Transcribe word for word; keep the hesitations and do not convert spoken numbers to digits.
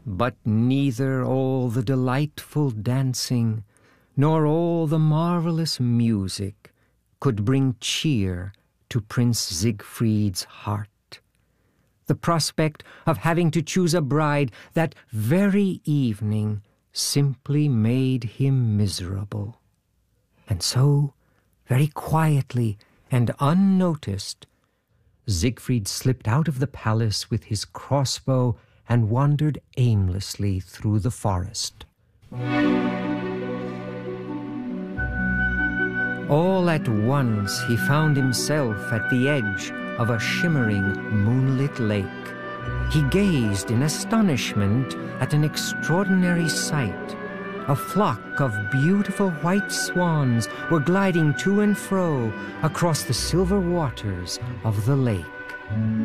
But neither all the delightful dancing, nor all the marvelous music could bring cheer to Prince Siegfried's heart. The prospect of having to choose a bride that very evening simply made him miserable. And so, very quietly and unnoticed, Siegfried slipped out of the palace with his crossbow and wandered aimlessly through the forest. All at once he found himself at the edge of a shimmering moonlit lake. He gazed in astonishment at an extraordinary sight. A flock of beautiful white swans were gliding to and fro across the silver waters of the lake.